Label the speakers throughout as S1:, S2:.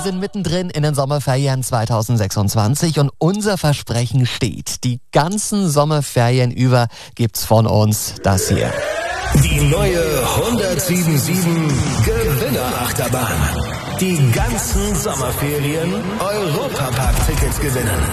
S1: Wir sind mittendrin in den Sommerferien 2026 und unser Versprechen steht. Die ganzen Sommerferien über gibt's von uns das hier.
S2: Die neue 1077 Gewinnerachterbahn. Die ganzen Sommerferien Europapark-Tickets gewinnen.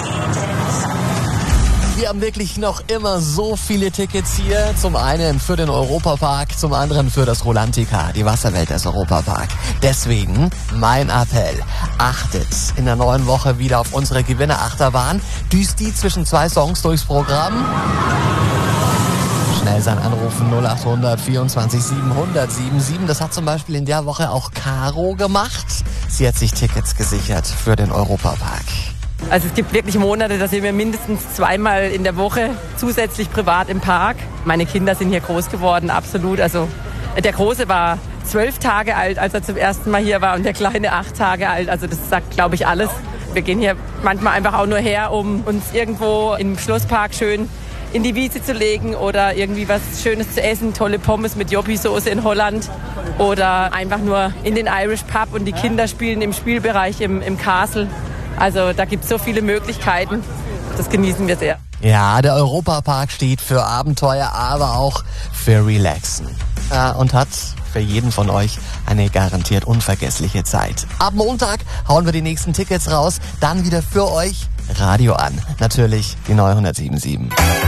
S1: Wir haben wirklich noch immer so viele Tickets hier. Zum einen für den Europapark, zum anderen für das Rolantica, die Wasserwelt des Europapark. Deswegen mein Appell. Achtet in der neuen Woche wieder auf unsere Gewinnerachterbahn. Düst die zwischen 2 Songs durchs Programm. Schnell sein Anrufen 0800 24 700 77. Das hat zum Beispiel in der Woche auch Caro gemacht. Sie hat sich Tickets gesichert für den Europapark.
S3: Also es gibt wirklich Monate, da sind wir mindestens 2-mal in der Woche zusätzlich privat im Park. Meine Kinder sind hier groß geworden, absolut. Also der Große war 12 Tage alt, als er zum ersten Mal hier war, und der Kleine 8 Tage alt. Also das sagt, glaube ich, alles. Wir gehen hier manchmal einfach auch nur her, um uns irgendwo im Schlosspark schön in die Wiese zu legen oder irgendwie was Schönes zu essen. Tolle Pommes mit Joppy-Soße in Holland oder einfach nur in den Irish Pub, und die Kinder spielen im Spielbereich im Castle. Also da gibt es so viele Möglichkeiten. Das genießen wir sehr.
S1: Ja, der Europapark steht für Abenteuer, aber auch für Relaxen. Und hat für jeden von euch eine garantiert unvergessliche Zeit. Ab Montag hauen wir die nächsten Tickets raus. Dann wieder für euch Radio an. Natürlich die neue 1077.